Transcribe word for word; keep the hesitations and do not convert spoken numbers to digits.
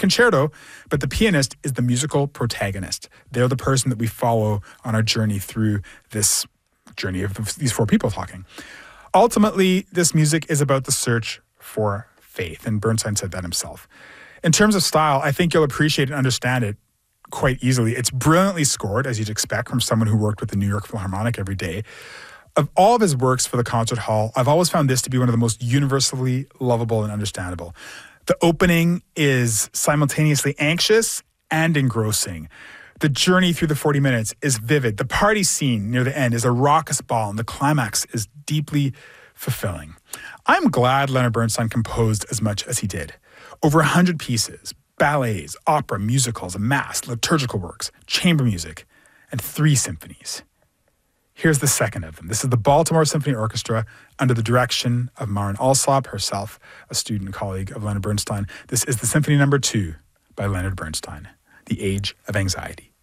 concerto, but the pianist is the musical protagonist. They're the person that we follow on our journey through this journey of these four people talking. Ultimately, this music is about the search for faith, and Bernstein said that himself. In terms of style, I think you'll appreciate and understand it quite easily. It's brilliantly scored, as you'd expect from someone who worked with the New York Philharmonic every day. Of all of his works for the concert hall, I've always found this to be one of the most universally lovable and understandable. The opening is simultaneously anxious and engrossing. The journey through the forty minutes is vivid. The party scene near the end is a raucous ball, and the climax is deeply fulfilling. I'm glad Leonard Bernstein composed as much as he did. Over a hundred pieces, ballets, opera, musicals, a mass, liturgical works, chamber music, and three symphonies. Here's the second of them. This is the Baltimore Symphony Orchestra under the direction of Maren Alsop, herself a student colleague of Leonard Bernstein. This is the Symphony Number Two by Leonard Bernstein, The Age of Anxiety.